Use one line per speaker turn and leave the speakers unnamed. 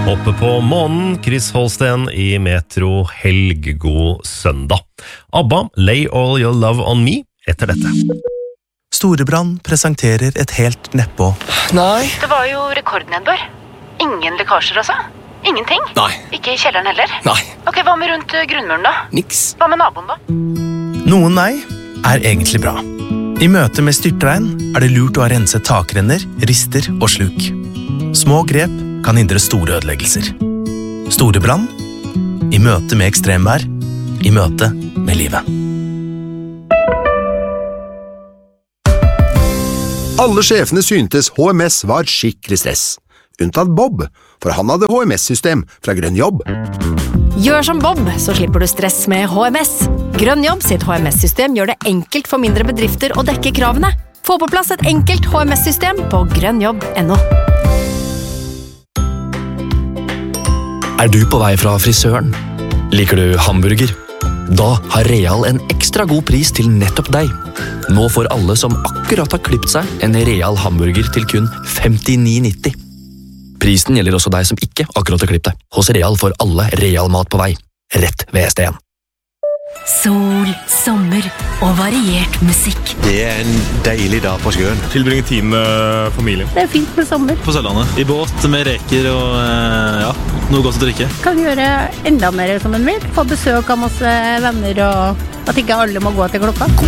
Oppe på månen, Chris Holsten I Metro Helg, god søndag. ABBA, Lay All Your Love On Me, etter dette.
Storebrand presenterer et helt nedpå.
Nei.
Det var jo rekordnedbør. Ingen lekkasjer altså? Ingenting?
Nei.
Ikke I kjelleren heller?
Nei.
Ok, hva med rundt grunnmuren da?
Niks.
Hva med naboen da?
Noen nei er egentlig bra. I møte med styrtregn er det lurt å ha renset takrenner, rister og sluk. Små grep kan hindre store ødeleggelser. Storebrand, I møte med ekstremvær, I møte med livet.
Alle sjefene syntes HMS var skikkelig stress. Unntatt Bob, for han hadde HMS-system fra Grønn Jobb.
Gjør som Bob, så slipper du stress med HMS. Grønn Jobb sitt HMS-system gjør det enkelt for mindre bedrifter å dekke kravene. Få på plass et enkelt HMS-system på grønnjobb.no.
Er du på vei fra frisøren? Liker du hamburger? Da har Real en ekstra god pris til nettopp deg. Nå får alle som akkurat har klippet seg en Real hamburger til kun 59,90. Prisen gjelder også deg som ikke akkurat har klippet deg. Hos Real får alle Real mat på vei. Rett ved ST1.
Sol, sommer og variert musikk.
Det en deilig dag på sjøen.
Tilbringe tid med familien.
Det fint med sommer.
På Sørlandet. I båt med reker og noe godt å drikke.
Kan gjøre enda mer som en vil. Få besøk av masse venner og at ikke alle må gå til klokka.